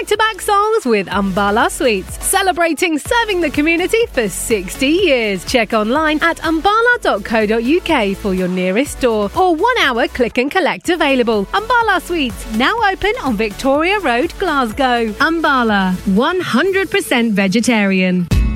back-to-back songs with Umbala Sweets, celebrating serving the community for 60 years. Check online at umbala.co.uk for your nearest store or 1 hour click and collect available. Umbala Sweets, now open on Victoria Road, Glasgow. Umbala, 100% vegetarian.